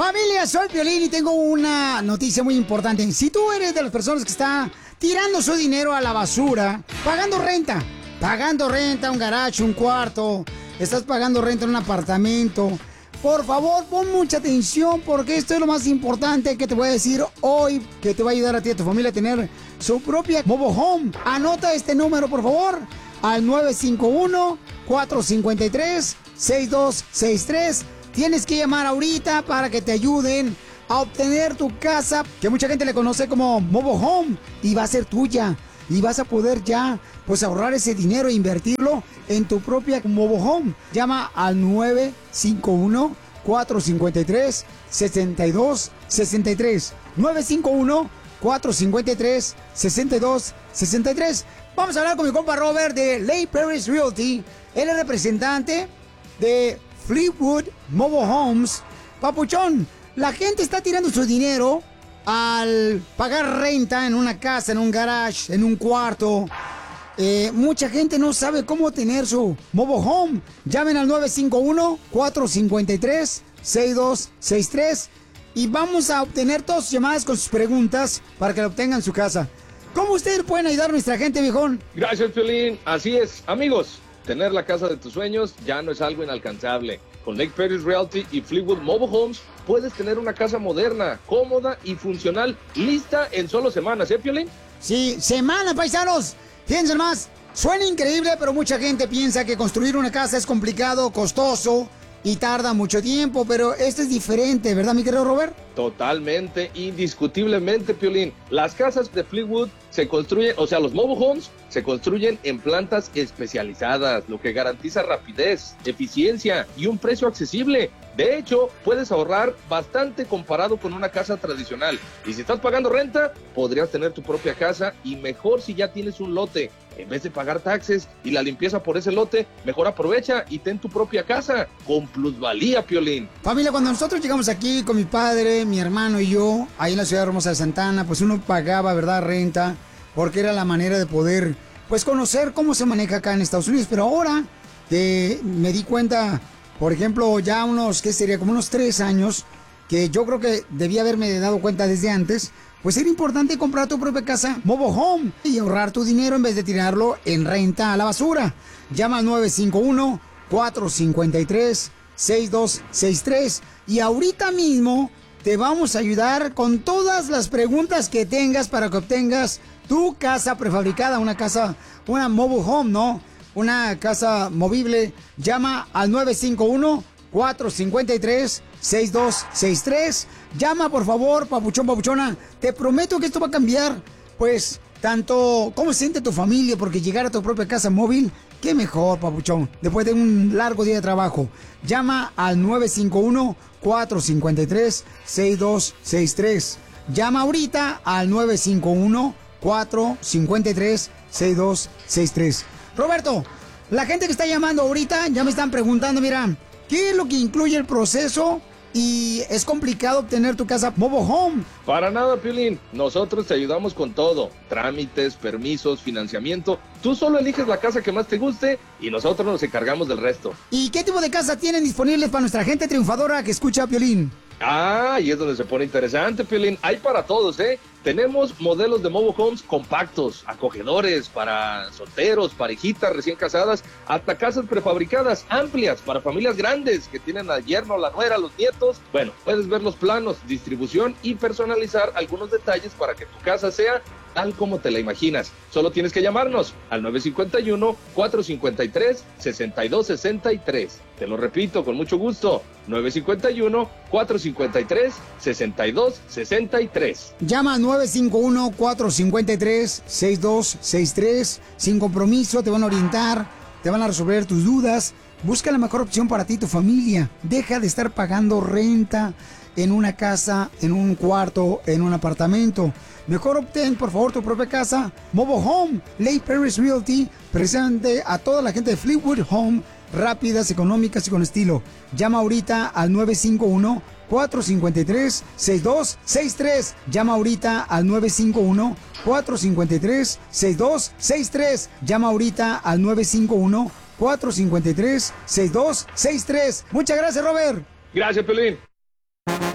Familia, soy Piolín y tengo una noticia muy importante. Si tú eres de las personas que está tirando su dinero a la basura, pagando renta, un garage, un cuarto, estás pagando renta en un apartamento, por favor, pon mucha atención porque esto es lo más importante que te voy a decir hoy, que te va a ayudar a ti y a tu familia a tener su propia mobile home. Anota este número, por favor, al 951-453-6263. Tienes que llamar ahorita para que te ayuden a obtener tu casa, que mucha gente le conoce como mobile home, y va a ser tuya. Y vas a poder ya, pues, ahorrar ese dinero e invertirlo en tu propia mobile home. Llama al 951-453-6263. 951-453-6263. Vamos a hablar con mi compa Robert de Lake Paris Realty. Él es representante de Fleetwood Mobile Homes. Papuchón, la gente está tirando su dinero al pagar renta en una casa, en un garage, en un cuarto. Mucha gente no sabe cómo tener su mobile home. Llamen al 951-453-6263 y vamos a obtener todas sus llamadas con sus preguntas para que lo obtengan en su casa. ¿Cómo ustedes pueden ayudar a nuestra gente, viejón? Gracias, Piolín. Así es, amigos. Tener la casa de tus sueños ya no es algo inalcanzable. Con Lake Paris Realty y Fleetwood Mobile Homes puedes tener una casa moderna, cómoda y funcional, lista en solo semanas, ¿eh, Piolín? Sí, semanas, paisanos. Fíjense más, suena increíble, pero mucha gente piensa que construir una casa es complicado, costoso y tarda mucho tiempo, pero esto es diferente, ¿verdad, mi querido Robert? Totalmente, indiscutiblemente, Piolín. Las casas de Fleetwood se construyen, o sea, los mobile homes se construyen en plantas especializadas, lo que garantiza rapidez, eficiencia y un precio accesible. De hecho, puedes ahorrar bastante comparado con una casa tradicional. Y si estás pagando renta, podrías tener tu propia casa y mejor si ya tienes un lote. En vez de pagar taxes y la limpieza por ese lote, mejor aprovecha y ten tu propia casa con plusvalía, Piolín. Familia, cuando nosotros llegamos aquí con mi padre, mi hermano y yo, ahí en la ciudad hermosa de Santa Ana, pues uno pagaba, ¿verdad?, renta, porque era la manera de poder, pues, conocer cómo se maneja acá en Estados Unidos. Pero ahora me di cuenta, por ejemplo, ya ¿qué sería? Como unos 3 años, que yo creo que debía haberme dado cuenta desde antes, pues era importante comprar tu propia casa mobile home y ahorrar tu dinero en vez de tirarlo en renta a la basura. Llama al 951-453-6263 y ahorita mismo te vamos a ayudar con todas las preguntas que tengas para que obtengas tu casa prefabricada, una mobile home, ¿no? Una casa movible. Llama al 951-453-6263. Llama, por favor, papuchón, papuchona. Te prometo que esto va a cambiar, pues, tanto cómo se siente tu familia, porque llegar a tu propia casa móvil, qué mejor, papuchón, después de un largo día de trabajo. Llama al 951-453-6263. Llama ahorita al 951-453-6263. Roberto, la gente que está llamando ahorita ya me están preguntando, mira, ¿qué es lo que incluye el proceso? Y es complicado obtener tu casa mobile home. Para nada, Piolín. Nosotros te ayudamos con todo. Trámites, permisos, financiamiento. Tú solo eliges la casa que más te guste y nosotros nos encargamos del resto. ¿Y qué tipo de casa tienen disponibles para nuestra gente triunfadora que escucha a Piolín? Y es donde se pone interesante, Piolín. Hay para todos, ¿eh? Tenemos modelos de mobile homes compactos, acogedores, para solteros, parejitas recién casadas, hasta casas prefabricadas, amplias, para familias grandes que tienen al yerno, la nuera, los nietos. Bueno, puedes ver los planos, distribución y personalizar algunos detalles para que tu casa sea tal como te la imaginas. Solo tienes que llamarnos al 951-453-6263. Te lo repito con mucho gusto, 951-453-6263. Llama al 951-453-6263. Sin compromiso, te van a orientar, te van a resolver tus dudas. Busca la mejor opción para ti y tu familia. Deja de estar pagando renta en una casa, en un cuarto, en un apartamento. Mejor obtén, por favor, tu propia casa mobile home. Lake Paris Realty presente a toda la gente de Fleetwood Home, rápidas, económicas y con estilo. Llama ahorita al 951-453-6263. Llama ahorita al 951-453-6263. Llama ahorita al 951-453-6263. Muchas gracias, Robert. Gracias, Piolín.